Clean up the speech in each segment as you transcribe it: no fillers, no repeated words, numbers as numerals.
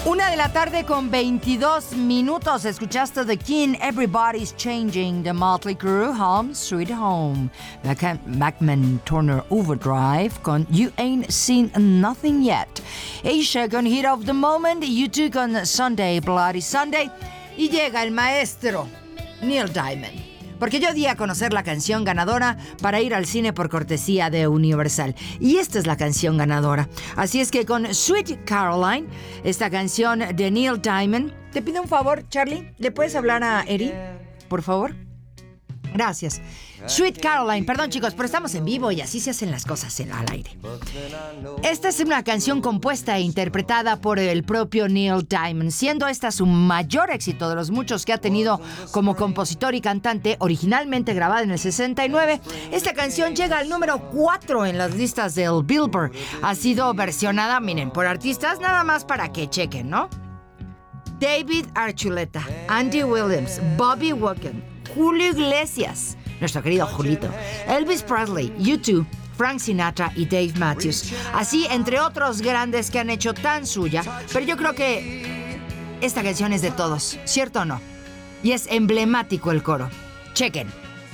1:00 con 22 minutos. Escuchaste The King, Everybody's Changing, The Motley Crue, Home Sweet Home, Bachman Turner Overdrive con You Ain't Seen Nothing Yet, Asia con Hit of the Moment, U2 con Sunday, Bloody Sunday, y llega el maestro Neil Diamond. Porque yo di a conocer la canción ganadora para ir al cine por cortesía de Universal. Y esta es la canción ganadora. Así es que con Sweet Caroline, esta canción de Neil Diamond. Te pido un favor, Charlie. ¿Le puedes hablar a Eri, por favor? Gracias. Sweet Caroline, perdón chicos, pero estamos en vivo y así se hacen las cosas al aire. Esta es una canción compuesta e interpretada por el propio Neil Diamond, siendo esta su mayor éxito de los muchos que ha tenido como compositor y cantante, originalmente grabada en el 69. Esta canción llega al número 4 en las listas del Billboard. Ha sido versionada, miren, por artistas nada más para que chequen, ¿no? David Archuleta, Andy Williams, Bobby Womack, Julio Iglesias, nuestro querido Julito, Elvis Presley, U2, Frank Sinatra y Dave Matthews. Así, entre otros grandes que han hecho tan suya. Pero yo creo que esta canción es de todos, ¿cierto o no? Y es emblemático el coro. Chequen.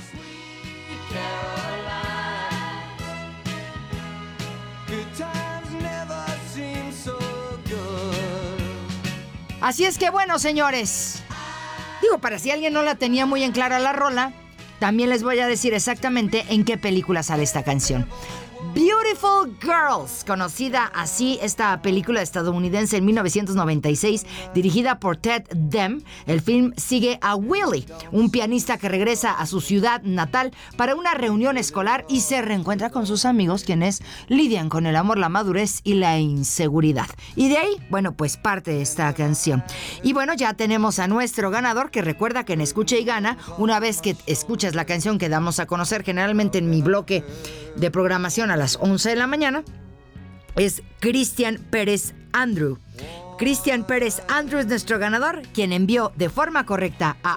Así es que bueno, señores. Digo, para si alguien no la tenía muy en clara la rola, también les voy a decir exactamente en qué película sale esta canción. Beautiful Girls, conocida así esta película estadounidense en 1996, dirigida por Ted Dem. El film sigue a Willie, un pianista que regresa a su ciudad natal para una reunión escolar y se reencuentra con sus amigos, quienes lidian con el amor, la madurez y la inseguridad. Y de ahí, bueno, pues parte esta canción. Y bueno, ya tenemos a nuestro ganador, que recuerda que en Escucha y Gana, una vez que escuchas la canción que damos a conocer generalmente en mi bloque de programación a las 11 de la mañana, es Cristian Pérez Andrew. Cristian Pérez Andrew es nuestro ganador, quien envió de forma correcta a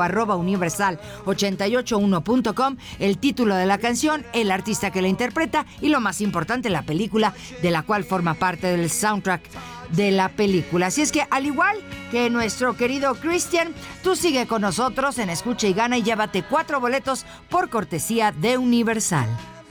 oigo@universal881.com el título de la canción, el artista que la interpreta y, lo más importante, la película de la cual forma parte del soundtrack de la película. Así es que, al igual que nuestro querido Cristian, tú sigue con nosotros en Escucha y Gana y llévate 4 boletos por cortesía de Universal.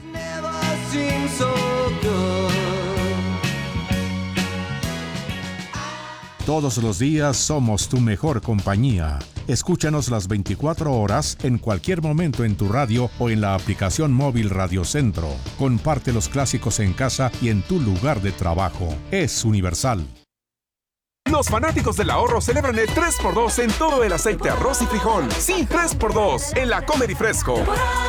Todos los días somos tu mejor compañía. Escúchanos las 24 horas en cualquier momento en tu radio o en la aplicación móvil Radio Centro. Comparte los clásicos en casa y en tu lugar de trabajo. Es Universal. Los fanáticos del ahorro celebran el 3x2 en todo el aceite, arroz y frijol. Sí, 3x2 en la Comer y Fresco.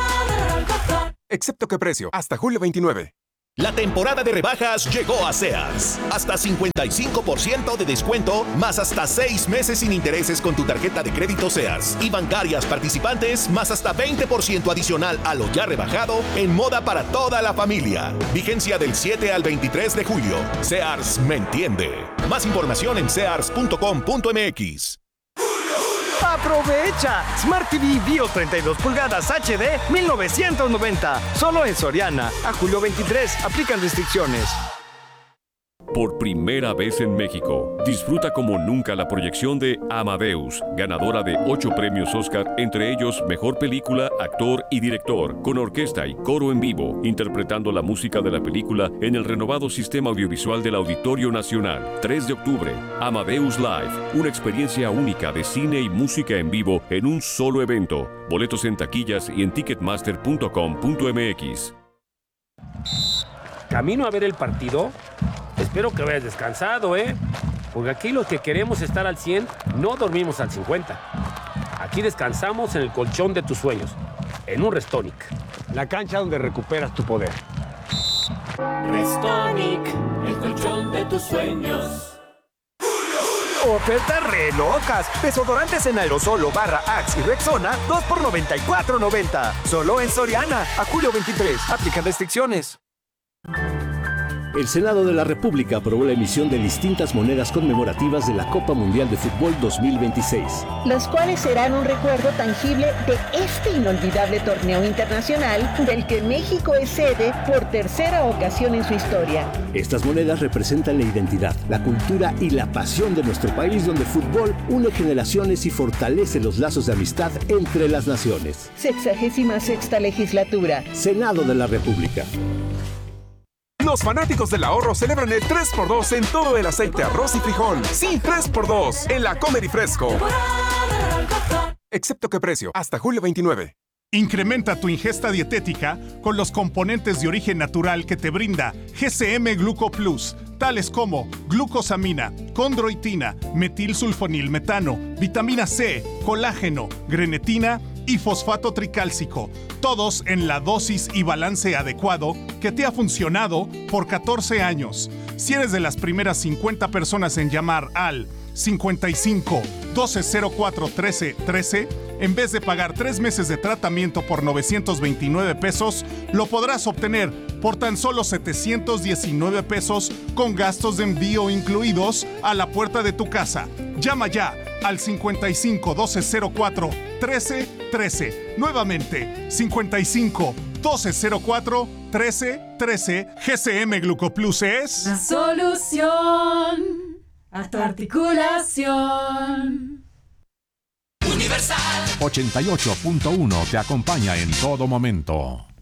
Excepto que precio, hasta julio 29. La temporada de rebajas llegó a Sears. Hasta 55% de descuento, más hasta 6 meses sin intereses con tu tarjeta de crédito Sears. Y bancarias participantes, más hasta 20% adicional a lo ya rebajado en moda para toda la familia. Vigencia del 7 al 23 de julio. Sears me entiende. Más información en sears.com.mx. ¡Aprovecha! Smart TV Bio 32 pulgadas HD 1990. Solo en Soriana. A julio 23. Aplican restricciones. Por primera vez en México, disfruta como nunca la proyección de Amadeus, ganadora de 8 premios Oscar, entre ellos Mejor Película, Actor y Director, con orquesta y coro en vivo, interpretando la música de la película en el renovado sistema audiovisual del Auditorio Nacional. 3 de octubre, Amadeus Live, una experiencia única de cine y música en vivo en un solo evento. Boletos en taquillas y en ticketmaster.com.mx. ¿Camino a ver el partido? Espero que vayas descansado, porque aquí los que queremos estar al 100 no dormimos al 50. Aquí descansamos en el colchón de tus sueños, en un Restonic. La cancha donde recuperas tu poder. Restonic, el colchón de tus sueños. Ofertas re locas. Desodorantes en aerosol o barra Axe y Rexona, 2 por $94.90. Solo en Soriana. A julio 23. Aplican restricciones. El Senado de la República aprobó la emisión de distintas monedas conmemorativas de la Copa Mundial de Fútbol 2026. Las cuales serán un recuerdo tangible de este inolvidable torneo internacional del que México es sede por tercera ocasión en su historia. Estas monedas representan la identidad, la cultura y la pasión de nuestro país, donde el fútbol une generaciones y fortalece los lazos de amistad entre las naciones. 66ª legislatura. Senado de la República. Los fanáticos del ahorro celebran el 3x2 en todo el aceite, arroz y frijol. Sí, 3x2 en la Comer y Fresco. Excepto que precio, hasta julio 29. Incrementa tu ingesta dietética con los componentes de origen natural que te brinda GCM Gluco Plus, tales como glucosamina, condroitina, metilsulfonilmetano, vitamina C, colágeno, grenetina y fosfato tricálcico, todos en la dosis y balance adecuado que te ha funcionado por 14 años. Si eres de las primeras 50 personas en llamar al 55 1204 13 13, en vez de pagar 3 meses de tratamiento por 929 pesos, lo podrás obtener por tan solo 719 pesos con gastos de envío incluidos a la puerta de tu casa. Llama ya al 55 1204 13 13. Nuevamente, 55 1204 13 13. GCM Glucoplus es la solución a tu articulación. Universal 88.1 te acompaña en todo momento.